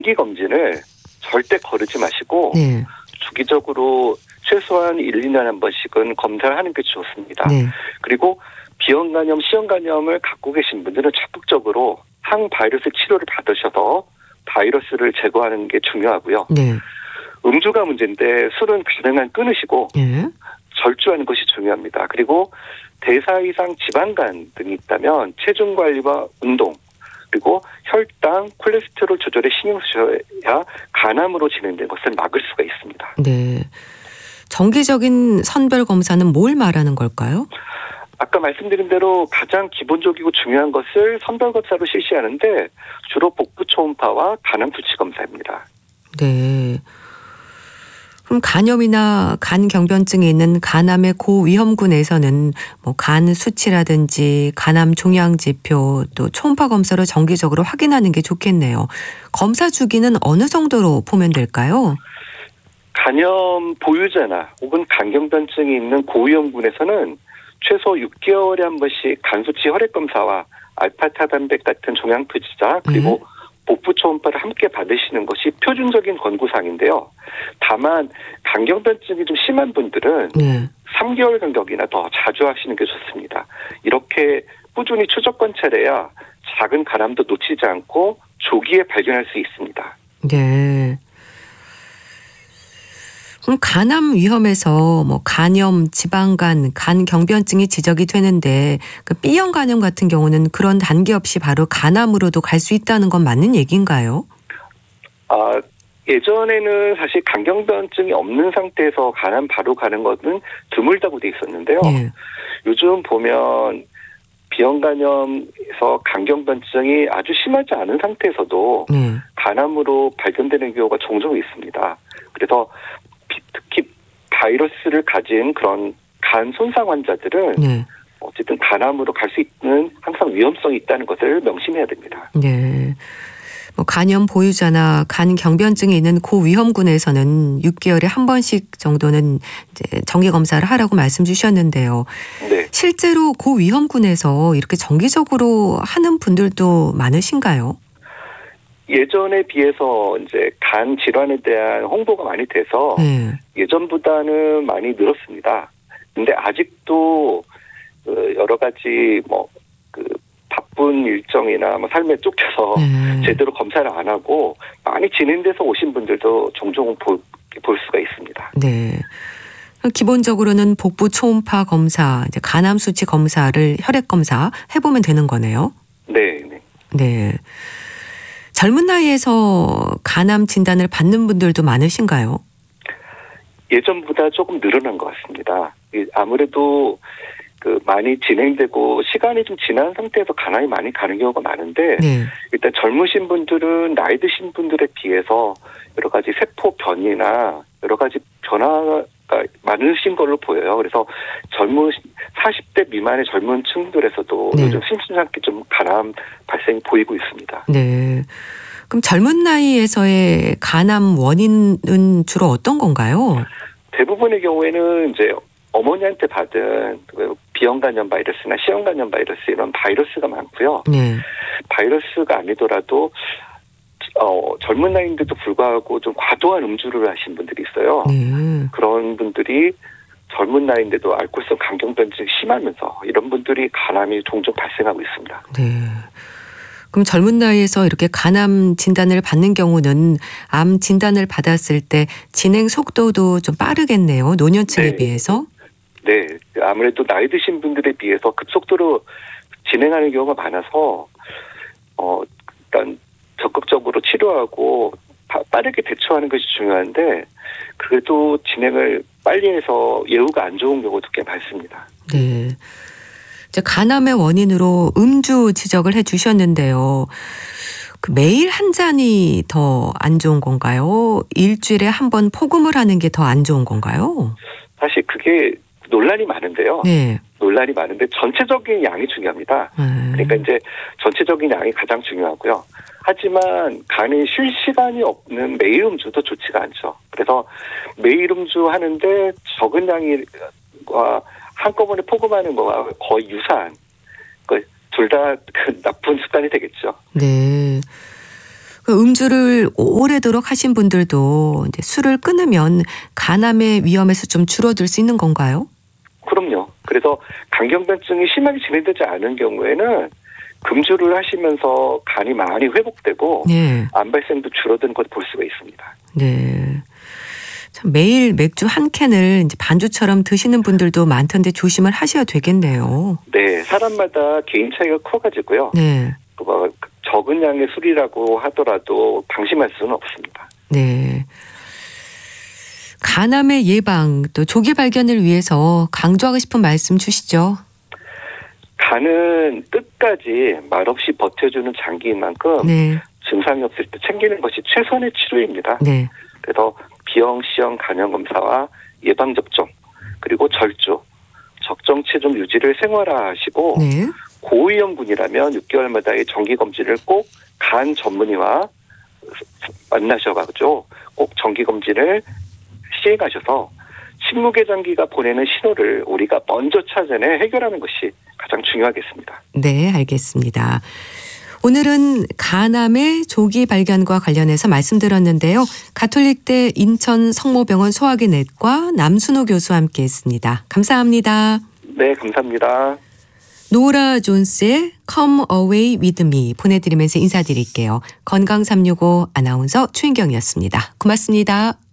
정기 검진을 절대 거르지 마시고 네. 주기적으로 최소한 1, 2년에 한 번씩은 검사를 하는 게 좋습니다. 네. 그리고 비형간염, 시형간염을 갖고 계신 분들은 적극적으로 항바이러스 치료를 받으셔서 바이러스를 제거하는 게 중요하고요. 네. 음주가 문제인데 술은 가능한 끊으시고 예. 절주하는 것이 중요합니다. 그리고 대사 이상 지방간 등이 있다면 체중 관리와 운동 그리고 혈당, 콜레스테롤 조절에 신경 쓰셔야 간암으로 진행된 것을 막을 수가 있습니다. 네. 정기적인 선별 검사는 뭘 말하는 걸까요? 아까 말씀드린 대로 가장 기본적이고 중요한 것을 선별 검사로 실시하는데 주로 복부 초음파와 간암 수치 검사입니다. 네. 그럼 간염이나 간경변증이 있는 간암의 고위험군에서는 뭐 간 수치라든지 간암 종양 지표 또 초음파 검사로 정기적으로 확인하는 게 좋겠네요. 검사 주기는 어느 정도로 보면 될까요? 간염 보유자나 혹은 간경변증이 있는 고위험군에서는 최소 6개월에 한 번씩 간 수치 혈액 검사와 알파타단백 같은 종양 표시자 그리고 복부 초음파를 함께 받으시는 것이 표준적인 권고사항인데요. 다만 간경변증이 좀 심한 분들은 3개월 간격이나 더 자주 하시는 게 좋습니다. 이렇게 꾸준히 추적 관찰해야 작은 간암도 놓치지 않고 조기에 발견할 수 있습니다. 네. 그럼 간암 위험에서 뭐 간염, 지방간, 간경변증이 지적이 되는데 그 B형 간염 같은 경우는 그런 단계 없이 바로 간암으로도 갈 수 있다는 건 맞는 얘기인가요? 예전에는 사실 간경변증이 없는 상태에서 간암 바로 가는 것은 드물다고 돼 있었는데요. 네. 요즘 보면 B형 간염에서 간경변증이 아주 심하지 않은 상태에서도 간암으로 발견되는 경우가 종종 있습니다. 그래서 특히 바이러스를 가진 그런 간 손상 환자들은 어쨌든 간암으로 갈 수 있는 항상 위험성이 있다는 것을 명심해야 됩니다. 네. 뭐 간염 보유자나 간경변증이 있는 고위험군에서는 6개월에 한 번씩 정도는 이제 정기 검사를 하라고 말씀 주셨는데요. 네. 실제로 고위험군에서 이렇게 정기적으로 하는 분들도 많으신가요? 예전에 비해서 이제 간 질환에 대한 홍보가 많이 돼서 예전보다는 많이 늘었습니다. 근데 아직도 여러 가지 바쁜 일정이나 삶에 쫓겨서 제대로 검사를 안 하고 많이 진행돼서 오신 분들도 종종 볼 수가 있습니다. 네. 기본적으로는 복부 초음파 검사, 이제 간암 수치 검사를 혈액 검사 해보면 되는 거네요. 네. 네. 젊은 나이에서 간암 진단을 받는 분들도 많으신가요? 예전보다 조금 늘어난 것 같습니다. 아무래도 많이 진행되고 시간이 좀 지난 상태에서 간암이 많이 가는 경우가 많은데 일단 젊으신 분들은 나이 드신 분들에 비해서 여러 가지 세포 변이나 여러 가지 변화가 많으신 걸로 보여요. 그래서 40대 미만의 젊은 층들에서도 요즘 심심찮게 좀 간암 발생이 보이고 있습니다. 네. 그럼 젊은 나이에서의 간암 원인은 주로 어떤 건가요? 대부분의 경우에는 이제 어머니한테 받은 B형 간염 바이러스나 C형 간염 바이러스 이런 바이러스가 많고요. 바이러스가 아니더라도 젊은 나이인데도 불구하고 좀 과도한 음주를 하신 분들이 있어요. 그런 분들이 젊은 나이인데도 알코올성 간경변증이 심하면서 이런 분들이 간암이 종종 발생하고 있습니다. 네. 그럼 젊은 나이에서 이렇게 간암 진단을 받는 경우는 암 진단을 받았을 때 진행 속도도 좀 빠르겠네요. 노년층에 비해서. 네. 아무래도 나이 드신 분들에 비해서 급속도로 진행하는 경우가 많아서 일단 적극적으로 치료하고 빠르게 대처하는 것이 중요한데 그래도 진행을 빨리 해서 예후가 안 좋은 경우도 꽤 많습니다. 네. 이제 간암의 원인으로 음주 지적을 해 주셨는데요. 매일 한 잔이 더 안 좋은 건가요? 일주일에 한 번 폭음을 하는 게 더 안 좋은 건가요? 사실 그게 논란이 많은데요. 논란이 많은데 전체적인 양이 중요합니다. 그러니까 이제 전체적인 양이 가장 중요하고요. 하지만 간이 쉴 시간이 없는 매일 음주도 좋지가 않죠. 그래서 매일 음주하는데 적은 양과 한꺼번에 폭음하는 거와 거의 유사한 둘 다 나쁜 습관이 되겠죠. 네. 그 음주를 오래도록 하신 분들도 이제 술을 끊으면 간암의 위험에서 좀 줄어들 수 있는 건가요? 그럼요. 그래서 간경변증이 심하게 진행되지 않은 경우에는 금주를 하시면서 간이 많이 회복되고 네. 암 발생도 줄어드는 걸 볼 수가 있습니다. 네. 참 매일 맥주 한 캔을 이제 반주처럼 드시는 분들도 많던데 조심을 하셔야 되겠네요. 네, 사람마다 개인 차이가 커가지고요. 네. 뭐 적은 양의 술이라고 하더라도 방심할 수는 없습니다. 네. 간암의 예방 또 조기 발견을 위해서 강조하고 싶은 말씀 주시죠. 간은 끝까지 말없이 버텨주는 장기인 만큼 네. 증상이 없을 때 챙기는 것이 최선의 치료입니다. 네. 그래서 비형, 시형, 간염 검사와 예방 접종 그리고 절주, 적정 체중 유지를 생활화하시고 네. 고위험군이라면 6개월마다의 정기 검진을 꼭 간 전문의와 만나셔가지고 꼭 정기 검진을 시행하셔서 침묵의 장기가 보내는 신호를 우리가 먼저 찾아내 해결하는 것이 가장 중요하겠습니다. 네, 알겠습니다. 오늘은 간암의 조기 발견과 관련해서 말씀드렸는데요. 가톨릭대 인천 성모병원 소화기 내과 남순호 교수와 함께했습니다. 감사합니다. 네, 감사합니다. 노라 존스의 Come Away With Me 보내드리면서 인사드릴게요. 건강365 아나운서 추인경이었습니다. 고맙습니다.